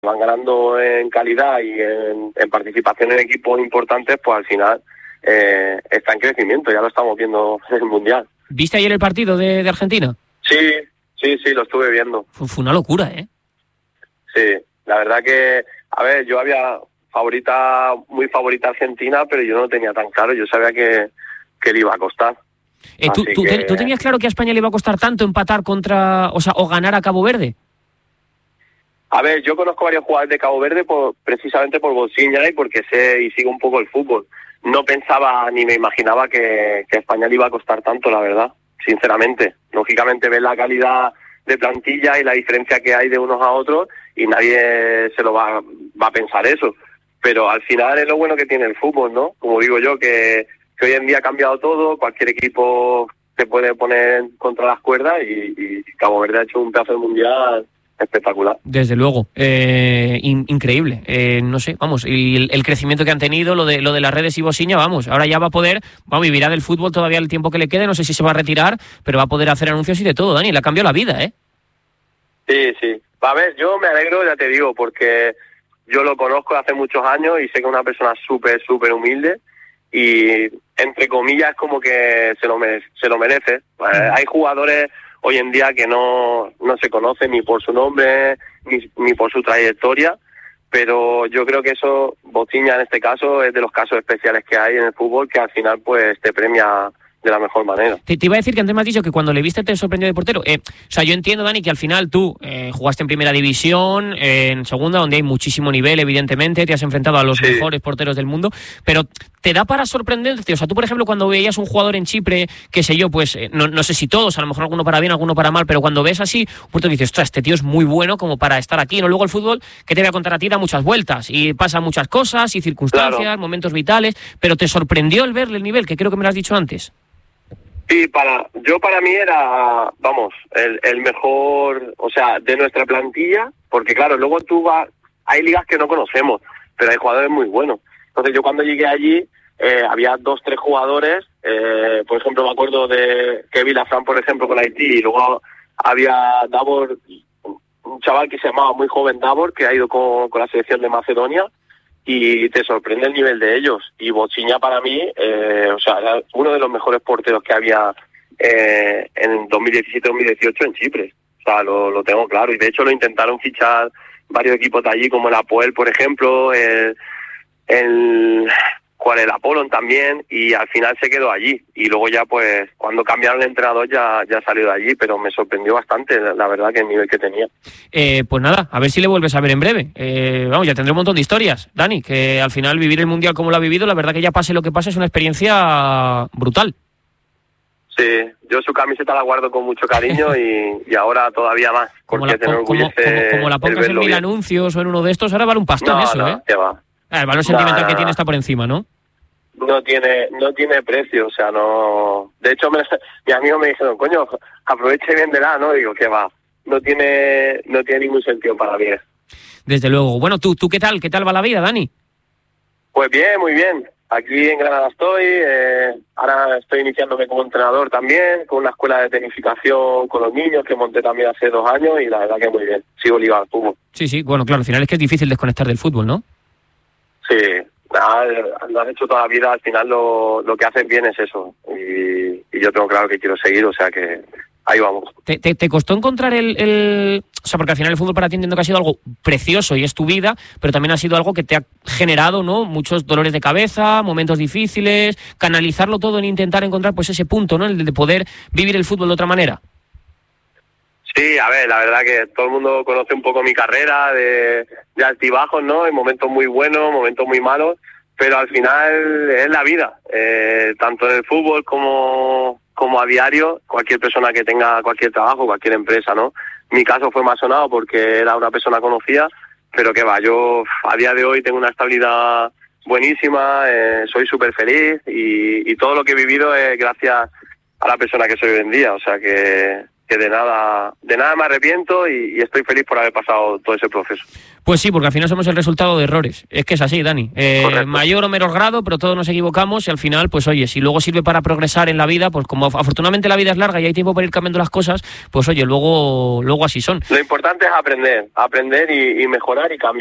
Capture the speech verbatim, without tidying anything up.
van ganando en calidad y en, en participación en equipos importantes, pues al final eh, está en crecimiento, ya lo estamos viendo en el Mundial. ¿Viste ayer el partido de, de Argentina? Sí, sí, sí, lo estuve viendo. Fue, fue una locura, ¿eh? Sí, la verdad que, a ver, yo había favorita, muy favorita Argentina, pero yo no lo tenía tan claro, yo sabía que, que le iba a costar. Eh, ¿tú, tú, que... ¿Tú tenías claro que a España le iba a costar tanto empatar contra, o sea, o ganar a Cabo Verde? A ver, yo conozco varios jugadores de Cabo Verde por, precisamente por Bocinha y porque sé y sigo un poco el fútbol. No pensaba ni me imaginaba que, que a España le iba a costar tanto, la verdad, sinceramente. Lógicamente ves la calidad de plantilla y la diferencia que hay de unos a otros y nadie se lo va, va a pensar eso. Pero al final es lo bueno que tiene el fútbol, ¿no? Como digo yo, que, que hoy en día ha cambiado todo, cualquier equipo se puede poner contra las cuerdas y, y Cabo Verde ha hecho un pedazo de mundial espectacular. Desde luego, eh, in, increíble, eh, no sé, vamos, y el, el crecimiento que han tenido, lo de lo de las redes y Bocinha, vamos, ahora ya va a poder, va, vivirá del fútbol todavía el tiempo que le quede, no sé si se va a retirar, pero va a poder hacer anuncios y de todo, Dani, le ha cambiado la vida, ¿eh? Sí, sí, a ver, yo me alegro, ya te digo, porque yo lo conozco hace muchos años y sé que es una persona súper, súper humilde y, entre comillas, como que se lo merece, se lo merece. Eh, hay jugadores hoy en día que no, no se conocen ni por su nombre ni, ni por su trayectoria, pero yo creo que eso, Bocinha en este caso, es de los casos especiales que hay en el fútbol que al final pues te premia de la mejor manera. Te, te iba a decir que antes me has dicho que cuando le viste te sorprendió de portero. Eh, o sea, yo entiendo, Dani, que al final tú eh, jugaste en primera división, eh, en segunda, donde hay muchísimo nivel, evidentemente, te has enfrentado a los sí. mejores porteros del mundo, pero ¿te da para sorprenderte? O sea, tú, por ejemplo, cuando veías un jugador en Chipre, qué sé yo, pues, eh, no, no sé si todos, a lo mejor alguno para bien, alguno para mal, pero cuando ves así, un portero dices, ostras, este tío es muy bueno como para estar aquí, ¿no? Luego el fútbol, que te voy a contar a ti, da muchas vueltas y pasa muchas cosas y circunstancias, claro. momentos vitales, pero ¿te sorprendió el verle el nivel? Que creo que me lo has dicho antes. Sí, para yo para mí era, vamos, el, el mejor, o sea, de nuestra plantilla, porque claro, luego tú vas, hay ligas que no conocemos, pero hay jugadores muy buenos. Entonces yo cuando llegué allí, eh, había dos, tres jugadores, eh, por ejemplo me acuerdo de Kevin Lafran, por ejemplo, con Haití, y luego había Davor, un chaval que se llamaba muy joven Davor, que ha ido con, con la selección de Macedonia, y te sorprende el nivel de ellos. Y Bocinha para mí, eh, o sea, era uno de los mejores porteros que había eh, en dos mil diecisiete dos mil dieciocho en Chipre. O sea, lo, lo tengo claro. Y de hecho lo intentaron fichar varios equipos de allí, como el Apoel, por ejemplo, el, el cual el Apollon también, y al final se quedó allí. Y luego ya, pues, cuando cambiaron el entrenador ya, ya salió de allí, pero me sorprendió bastante, la verdad, que el nivel que tenía. Eh, pues nada, a ver si le vuelves a ver en breve. Eh, vamos, ya tendré un montón de historias, Dani, que al final vivir el Mundial como lo ha vivido, la verdad que ya pase lo que pase, es una experiencia brutal. Sí, yo su camiseta la guardo con mucho cariño y, y ahora todavía más. Como la, como, como, como la pongas en mil bien. anuncios o en uno de estos, ahora vale un pastón no, eso, no, ¿eh? Que va. El valor sentimental no, que no, tiene está por encima, ¿no? No tiene no tiene precio, o sea, no... De hecho, me, mis amigos me dijeron, coño, aproveche y véndela, ¿no? Digo, que va, no tiene no tiene ningún sentido para mí. Desde luego. Bueno, ¿tú tú qué tal? ¿Qué tal va la vida, Dani? Pues bien, muy bien. Aquí en Granada estoy, eh, ahora estoy iniciándome como entrenador también, con una escuela de tecnificación con los niños que monté también hace dos años y la verdad que muy bien, sigo ligado al fútbol. Sí, sí, bueno, claro, al final es que es difícil desconectar del fútbol, ¿no? Sí, nada, lo has hecho toda la vida, al final lo, lo que haces bien es eso, y, y yo tengo claro que quiero seguir, o sea que ahí vamos. ¿Te, te, te costó encontrar el, el...? O sea, porque al final el fútbol para ti entiendo que ha sido algo precioso y es tu vida, pero también ha sido algo que te ha generado, ¿no?, muchos dolores de cabeza, momentos difíciles, canalizarlo todo en intentar encontrar pues ese punto, ¿no?, el de poder vivir el fútbol de otra manera. Sí, a ver, la verdad que todo el mundo conoce un poco mi carrera de, de altibajos, ¿no?, en momentos muy buenos, momentos muy malos, pero al final es la vida, eh, tanto en el fútbol como, como a diario, cualquier persona que tenga cualquier trabajo, cualquier empresa, ¿no? Mi caso fue más sonado porque era una persona conocida, pero que va, yo a día de hoy tengo una estabilidad buenísima, eh, soy súper feliz y, y todo lo que he vivido es gracias a la persona que soy hoy en día, o sea que, que de nada, de nada me arrepiento y, y estoy feliz por haber pasado todo ese proceso. Pues sí, porque al final somos el resultado de errores. Es que es así, Dani. Eh, mayor o menor grado, pero todos nos equivocamos y al final, pues oye, si luego sirve para progresar en la vida, pues como afortunadamente la vida es larga y hay tiempo para ir cambiando las cosas, pues oye, luego, luego así son. Lo importante es aprender, aprender y, y mejorar y cambiar.